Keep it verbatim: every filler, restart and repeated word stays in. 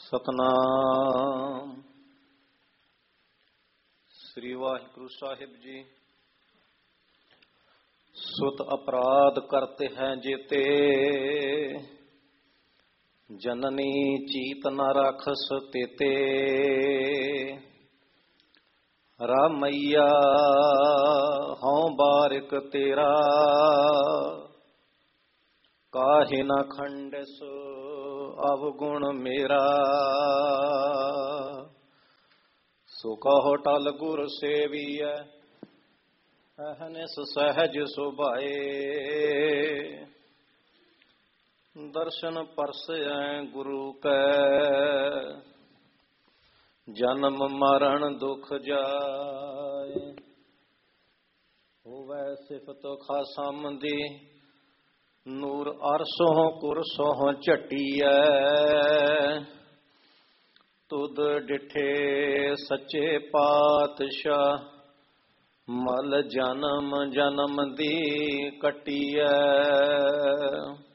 ਸਤਨਾਮ ਸ੍ਰੀ ਵਾਹਿਗੁਰੂ ਸਾਹਿਬ ਜੀ। ਸੁਤ ਅਪਰਾਧ ਕਰਤੇ ਹੈ ਜੇਤੇ, ਜਨਨੀ ਚੀਤ ਨ ਰਾਖਸ ਤੇਤੇ। ਰਾਮਈਆ ਹਉ ਬਾਰਿਕ ਤੇਰਾ, ਕਾਹੇ ਨ ਖੰਡਸ ਅਵਗੁਣ ਮੇਰਾ। ਸੋ ਕਹੋ ਟਲ ਗੁਰ ਸੇਵੀਐ, ਅਹਨਿਸ ਸਹਿਜ ਸੁਭਾਏ। ਦਰਸ਼ਨ ਪਰਸੈ ਗੁਰੂ ਕੈ, ਜਨਮ ਮਰਨ ਦੁਖ ਜਾਏ। ਹੋਵੈ ਸਿਫਤ ਖਾਸਮ ਦੀ, ਨੂਰ ਅਰਸੋਂ ਕੁਰਸੋਂ ਝਟੀਐ। ਤੁਧ ਡਿਠੇ ਸੱਚੇ ਪਾਤਸ਼ਾਹ, ਮਲ ਜਨਮ ਜਨਮ ਦੀ ਕੱਟੀਐ।